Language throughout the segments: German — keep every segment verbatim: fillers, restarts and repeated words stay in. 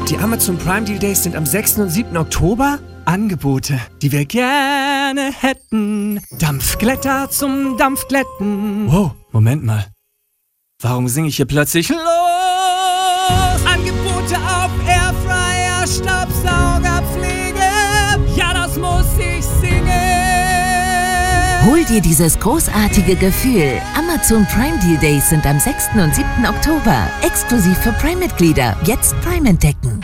Die Amazon Prime Deal Days sind am sechsten und siebten Oktober. Angebote, die wir gerne hätten. Dampfglätter zum Dampfglätten. Wow, Moment mal. Warum singe ich hier plötzlich los? Angebote auf Airfryer, Staubsauger, Pflege. Ja, das muss ich singen. Hol dir dieses großartige Gefühl. Amazon Prime Deal Days sind am sechsten und siebten Oktober. Exklusiv für Prime-Mitglieder. Jetzt Prime entdecken.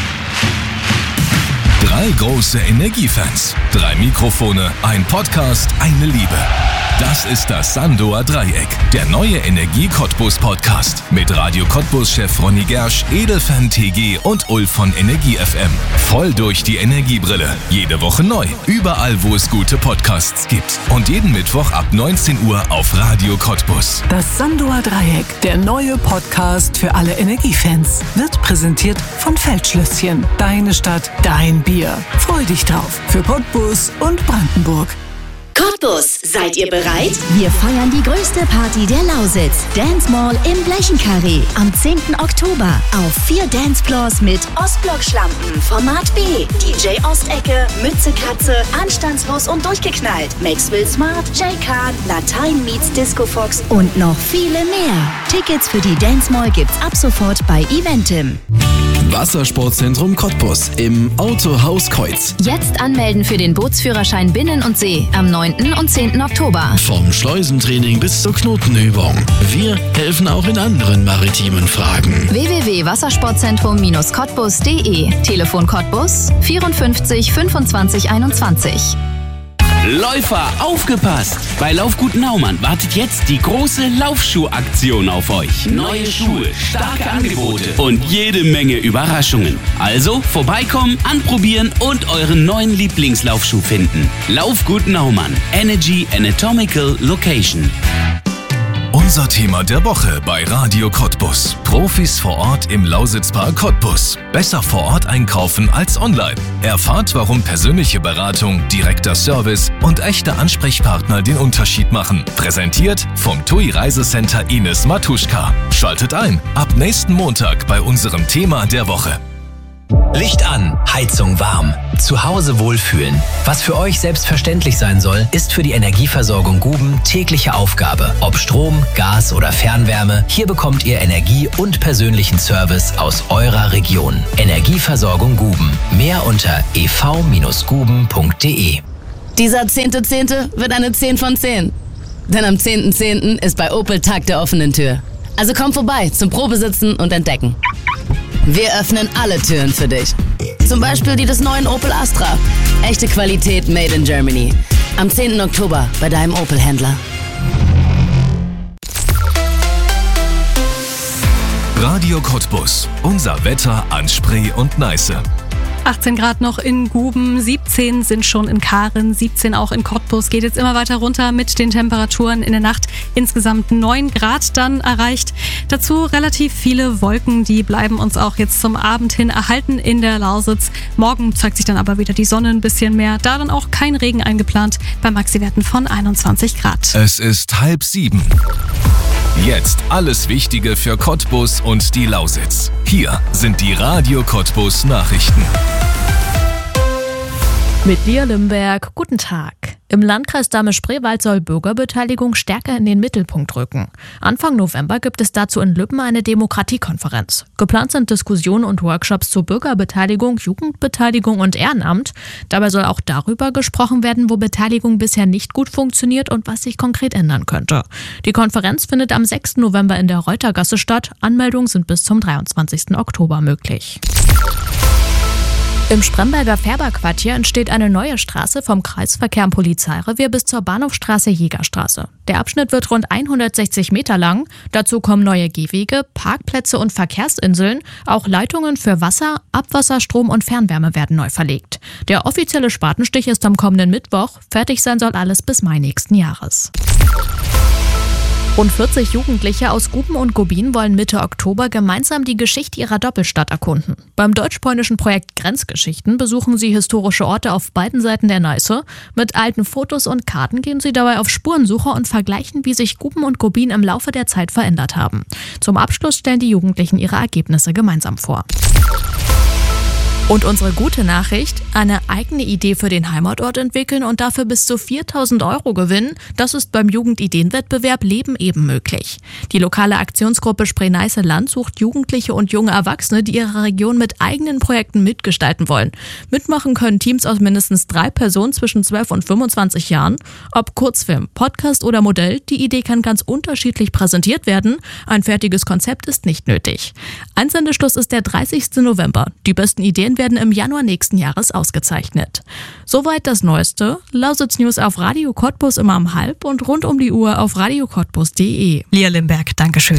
Drei große Energiefans, drei Mikrofone, ein Podcast, eine Liebe. Das ist das Sandoer Dreieck, der neue Energie-Cottbus-Podcast mit Radio Cottbus-Chef Ronny Gersch, Edelfan T G und Ulf von Energie F M. Voll durch die Energiebrille. Jede Woche neu. Überall, wo es gute Podcasts gibt. Und jeden Mittwoch ab neunzehn Uhr auf Radio Cottbus. Das Sandoer Dreieck, der neue Podcast für alle Energiefans, wird präsentiert von Feldschlösschen. Deine Stadt, dein Bier. Freu dich drauf. Für Cottbus und Brandenburg. Cottbus, seid ihr bereit? Wir feiern die größte Party der Lausitz. Dance Mall im Blechenkarree. Am zehnten Oktober. Auf vier Dancefloors mit Ostblock-Schlampen, Format B, D J Ostecke, Mütze Katze, Anstandslos und durchgeknallt, Maxwell Smart, Jay Kahn, Latein meets Disco Fox und noch viele mehr. Tickets für die Dance Mall gibt's ab sofort bei Eventim. Wassersportzentrum Cottbus im Autohaus Keutz. Jetzt anmelden für den Bootsführerschein Binnen und See am neunten und zehnten Oktober. Vom Schleusentraining bis zur Knotenübung. Wir helfen auch in anderen maritimen Fragen. w w w punkt wassersportzentrum cottbus punkt de. Telefon Cottbus vierundfünfzig fünfundzwanzig einundzwanzig. Läufer, aufgepasst! Bei Laufgut Naumann wartet jetzt die große Laufschuhaktion auf euch. Neue Schuhe, starke Angebote und jede Menge Überraschungen. Also vorbeikommen, anprobieren und euren neuen Lieblingslaufschuh finden. Laufgut Naumann. Energy Anatomical Location. Unser Thema der Woche bei Radio Cottbus. Profis vor Ort im Lausitzpark Cottbus. Besser vor Ort einkaufen als online. Erfahrt, warum persönliche Beratung, direkter Service und echte Ansprechpartner den Unterschied machen. Präsentiert vom T U I Reisecenter Ines Matuschka. Schaltet ein, ab nächsten Montag bei unserem Thema der Woche. Licht an, Heizung warm, zu Hause wohlfühlen. Was für euch selbstverständlich sein soll, ist für die Energieversorgung Guben tägliche Aufgabe. Ob Strom, Gas oder Fernwärme, hier bekommt ihr Energie und persönlichen Service aus eurer Region. Energieversorgung Guben. Mehr unter e v Bindestrich guben punkt de. Dieser zehnte zehnte wird eine zehn von zehn. Denn am zehnten zehnten ist bei Opel Tag der offenen Tür. Also komm vorbei zum Probesitzen und Entdecken. Wir öffnen alle Türen für dich. Zum Beispiel die des neuen Opel Astra. Echte Qualität made in Germany. Am zehnten Oktober bei deinem Opel-Händler. Radio Cottbus. Unser Wetter an Spree und Neiße. achtzehn Grad noch in Guben, siebzehn sind schon in Karen, siebzehn auch in Cottbus. Geht jetzt immer weiter runter mit den Temperaturen in der Nacht. Insgesamt neun Grad dann erreicht. Dazu relativ viele Wolken, die bleiben uns auch jetzt zum Abend hin erhalten in der Lausitz. Morgen zeigt sich dann aber wieder die Sonne ein bisschen mehr. Da dann auch kein Regen eingeplant bei Maxiwerten von einundzwanzig Grad. Es ist halb sieben. Jetzt alles Wichtige für Cottbus und die Lausitz. Hier sind die Radio Cottbus Nachrichten. Mit Lia Limberg, guten Tag. Im Landkreis Dahme-Spreewald soll Bürgerbeteiligung stärker in den Mittelpunkt rücken. Anfang November gibt es dazu in Lübben eine Demokratiekonferenz. Geplant sind Diskussionen und Workshops zur Bürgerbeteiligung, Jugendbeteiligung und Ehrenamt. Dabei soll auch darüber gesprochen werden, wo Beteiligung bisher nicht gut funktioniert und was sich konkret ändern könnte. Die Konferenz findet am sechsten November in der Reutergasse statt. Anmeldungen sind bis zum dreiundzwanzigsten Oktober möglich. Im Spremberger Färberquartier entsteht eine neue Straße vom Kreisverkehr am Polizeirevier bis zur Bahnhofstraße Jägerstraße. Der Abschnitt wird rund hundertsechzig Meter lang. Dazu kommen neue Gehwege, Parkplätze und Verkehrsinseln. Auch Leitungen für Wasser, Abwasser, Strom und Fernwärme werden neu verlegt. Der offizielle Spatenstich ist am kommenden Mittwoch. Fertig sein soll alles bis Mai nächsten Jahres. Rund vierzig Jugendliche aus Guben und Gubin wollen Mitte Oktober gemeinsam die Geschichte ihrer Doppelstadt erkunden. Beim deutsch-polnischen Projekt Grenzgeschichten besuchen sie historische Orte auf beiden Seiten der Neiße. Mit alten Fotos und Karten gehen sie dabei auf Spurensuche und vergleichen, wie sich Guben und Gubin im Laufe der Zeit verändert haben. Zum Abschluss stellen die Jugendlichen ihre Ergebnisse gemeinsam vor. Und unsere gute Nachricht, eine eigene Idee für den Heimatort entwickeln und dafür bis zu viertausend Euro gewinnen, das ist beim Jugendideenwettbewerb Leben eben möglich. Die lokale Aktionsgruppe Spree-Neiße-Land sucht Jugendliche und junge Erwachsene, die ihre Region mit eigenen Projekten mitgestalten wollen. Mitmachen können Teams aus mindestens drei Personen zwischen zwölf und fünfundzwanzig Jahren. Ob Kurzfilm, Podcast oder Modell, die Idee kann ganz unterschiedlich präsentiert werden. Ein fertiges Konzept ist nicht nötig. Einsendeschluss ist der dreißigsten November. Die besten Ideen werden im Januar nächsten Jahres ausgezeichnet. Soweit das Neueste. Lausitz News auf Radio Cottbus immer um halb und rund um die Uhr auf radio cottbus punkt de. Lia Limberg, Dankeschön.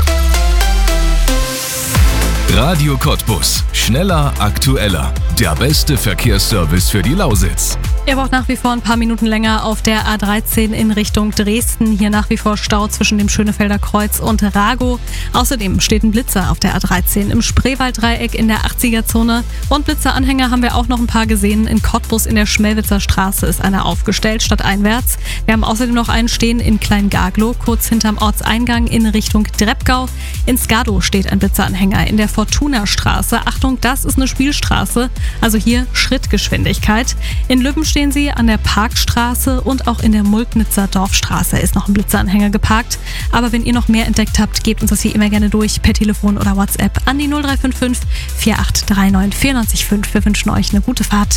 Radio Cottbus. Schneller, aktueller. Der beste Verkehrsservice für die Lausitz. Ihr braucht nach wie vor ein paar Minuten länger auf der A dreizehn in Richtung Dresden. Hier nach wie vor Stau zwischen dem Schönefelder Kreuz und Ragow. Außerdem steht ein Blitzer auf der A dreizehn im Spreewalddreieck in der achtziger-Zone. Und Blitzeranhänger haben wir auch noch ein paar gesehen. In Cottbus in der Schmelwitzer Straße ist einer aufgestellt, stadteinwärts. Wir haben außerdem noch einen stehen in Kleingaglow, kurz hinterm Ortseingang in Richtung Dreppgau. In Skadow steht ein Blitzeranhänger in der Fortuna-Straße. Achtung, das ist eine Spielstraße, also hier Schrittgeschwindigkeit. In Lübben stehen sie an der Parkstraße und auch in der Mulknitzer Dorfstraße ist noch ein Blitzeranhänger geparkt. Aber wenn ihr noch mehr entdeckt habt, gebt uns das hier immer gerne durch per Telefon oder WhatsApp an die null drei fünf fünf vier acht drei neun vier neun fünf. Wir wünschen euch eine gute Fahrt.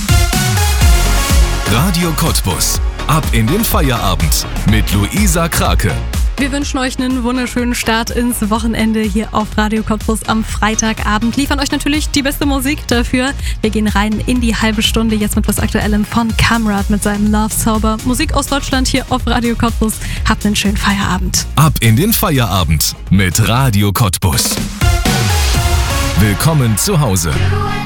Radio Cottbus. Ab in den Feierabend mit Luisa Krake. Wir wünschen euch einen wunderschönen Start ins Wochenende hier auf Radio Cottbus am Freitagabend. Liefern euch natürlich die beste Musik dafür. Wir gehen rein in die halbe Stunde jetzt mit was Aktuellem von Kamrat mit seinem Love Zauber. Musik aus Deutschland hier auf Radio Cottbus. Habt einen schönen Feierabend. Ab in den Feierabend mit Radio Cottbus. Willkommen zu Hause.